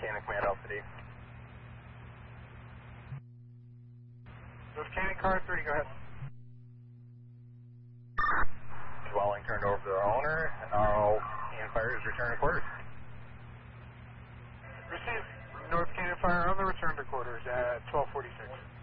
Cannon Command Alpha D. North Cannon car 30, go ahead. Dwelling turned over to the owner, and RO Cannon Fire is returning to quarters. Receive North Cannon Fire on the return to quarters at 1246.